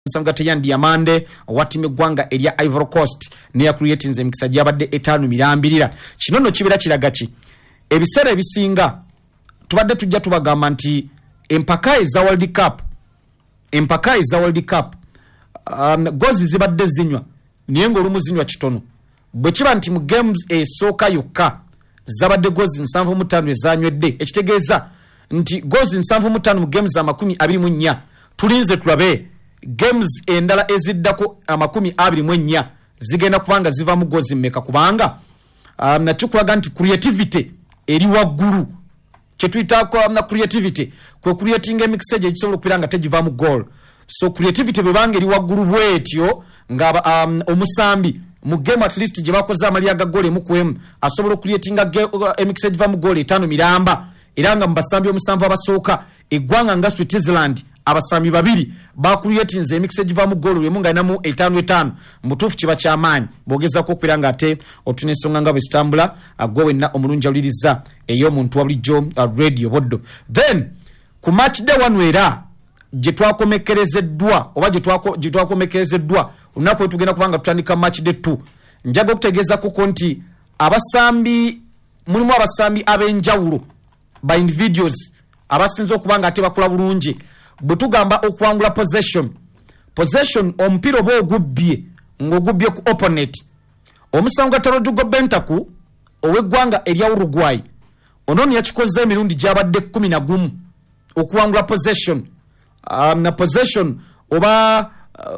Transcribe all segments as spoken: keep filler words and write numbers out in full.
Nsanga Teyandi Yamande watime gwanga elia Ivory Coast ne ya creating emikisa gyabadde etaano mirambirira. Kino no kibira kiragachi ebisere bisinga tubadde tujja tubagamba nti empaka eza World Cup empaka eza World Cup um, gozi zibadde zinywa niye ng'olumu zinywa kitono bwe kiba nti mu games esooka yokka zabadde gozi nsanvu mu ttaano ezanywedde ekitegeeza nti gozi nsanvu mu ttaano mu games za makumi abiri mu nnya tulinze tulabe games endala eziddako amakumi abiri mu nnya zigenda kubanga ziva mu gozi mmeka kubanga um, nakikulaga nti creativity eri waggulu kyetuyita ko na creativity kwe creating emixage ekisobola okupira nga tegiva mu goal so creativity bebanga eri waggulu bwetyo nga um, omusambi mu game at least gye bakoze amaliya ga goal mu kwemu asobola creating emixage va mu goal etaano miramba era nga mbasambi omusambi abasooka eggwanga nga Switzerland abasambi babiri ba creating emixage va mu goal lwe munga namu etaano etaano mutufu kiba kyamaanyi bogeza ko kwiranga ate otunesonga nga bestambula agowe na omulunja uliriza eyo muntu wabulijjo uh, radio boddo then ku match day one wera je twakomekerezeddwa oba je twako je twakomekerezeddwa unako tugenda kubanga tutandika match day two njago kutegeza ku konti abasambi mulimu abasambi abenjawulo by individuals abasinzo kubanga ate bakula bulungi butugamba okuwangula possession possession ompiro obo ogubye ng'ogubye ku opponent omusango Rodrigo Bentaku ow'eggwanga erya Uruguay onono yakikoze emirundi gyabadde kumi na gumu okuwangula possession um, na possession oba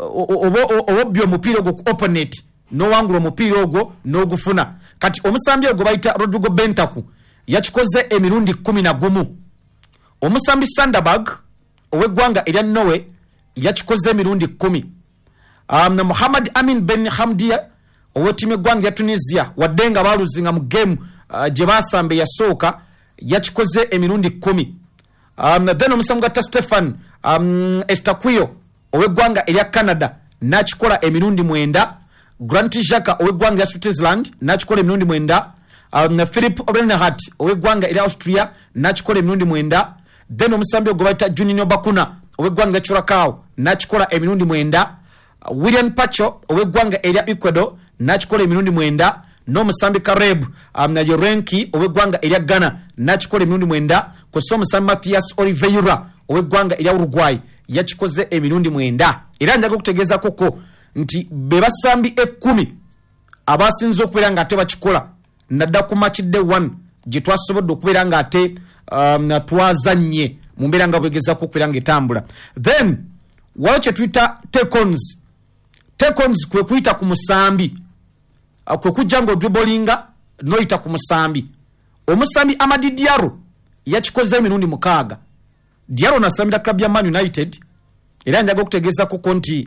obobyo omupira ogwo ku opponent n'owangula omupira ogwo n'ogufuna kati omusambi ogwo bayita Rodrigo Bentaku yakikoze emirundi kumi na gumu omusambi Sanderberg ow'eggwanga erya Norway yakikoze emirundi kumi um, na Muhammad Amin Ben Hamdia ow'ettiimu eggwanga ya Tunisia wadde nga baaluzinga mu game uh, gye baasambe yasooka yakikoze emirundi kumi um, then omusambi gwa Stefan um, Estaquio ow'eggwanga erya Canada n'akikola emirundi mwenda Grant Xhaka ow'eggwanga ya Switzerland n'akikola emirundi mwenda um, Philip Reinhardt ow'eggwanga erya Austria n'akikola emirundi mwenda then omusambi ogwo bayita Juninho Bakuna ow'eggwanga Curacao n'akikola emirundi mwenda uh, William Pacho ow'eggwanga erya Ecuador n'akikola emirundi mwenda n'omusambi Caleb um, na Yorenki ow'eggwanga erya Ghana n'akikola emirundi mwenda kw'ossa omusambi Mathias Oliveira ow'eggwanga erya Uruguay yakikoze emirundi mwenda era njaga okutegeeza koko nti be basambi ekkumi abasinze okubeera nga ate bakikola nadda ku match day one gye twasobodde okubeera nga ate um, twazanye mu mbeera nga bwegezaako okubeera nga etambula then waliwo kye tuyita take-ons take-ons kwe kuyita ku musambi uh, kwe kujja ng'odribolinga n'oyita ku musambi omusambi Amadi Diallo yakikoze emirundi mukaaga Diallo nasambira club ya Man United era njaga okutegeeza koko nti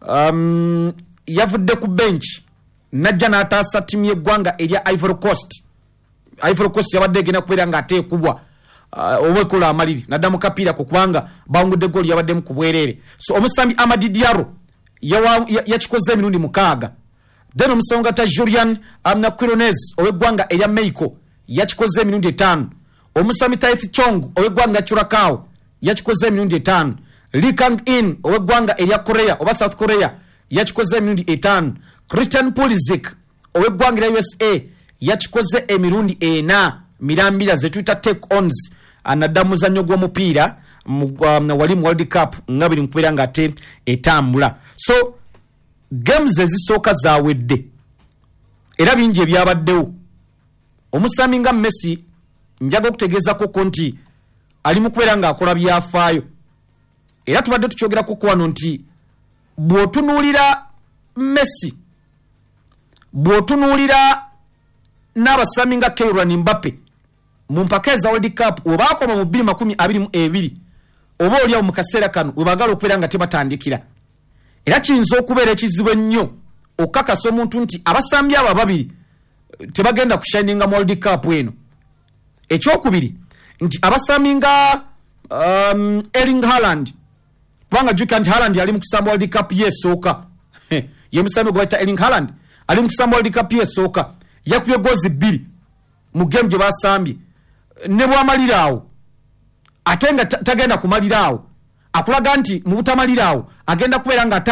um, yavudde ku bench najja n'ataasa ttiimu y'eggwanga erya Ivory Coast Ivory Coast yabadde egenda kubeera nga ateekubwa uh, obwekola amaliri nadda mu kapiira ku kubanga bawungudde goali yabaddemu ku bwereere so omusambi Amadi Diallo yakikoze ya, ya emirundi mukaaga then omusambi gata Julian um, Quirones ow'eggwanga erya Mexico yakikoze emirundi etaano omusambi Taith Chong ow'eggwanga Curacao yakikoze emirundi etaano Lee Kang-in ow'eggwanga erya Korea oba South Korea yakikoze emirundi etaano Christian Pulisic ow'eggwanga erya U S A yakikoze emirundi ena mirambira ze tuyita take-ons anadda muzannyo gw'omupiira um, wali mu World Cup nga biri nkubeera nga ate etambula so games ezisooka zaawedde era bingi ebyabaddewo omusambi nga Messi njaga okutegeeza koko nti ali mu kubeera ng'akola byafaayo era tubadde tukyogera koko wano nti bw'otunuulira Messi bw'otunuulira n'abasambi nga Kylian Mbappe mu mpaka eza World Cup oba akoma mu bbiri makumi abiri mu ebiri oba oliawo mu kaseera kano we baagala okubeera nga tebatandikira era kiyinza okubeera ekizibu ennyo okukakasa omuntu nti abasambi abo ababiri tebagenda kushininga mu World Cup eno ekyokubiri nti abasambi nga um, Erling Haaland kubanga jjuka nti Haaland yali mu kusamba World Cup yeesooka ye musambi gwe bayita Erling Haaland ali mu kusamba World Cup yeesooka yakubye gozi bbiri mu game gye basambye ne bwamalira awo ate nga tagenda kumalira awo akulaga nti mu butamalirawo agenda kubeera nga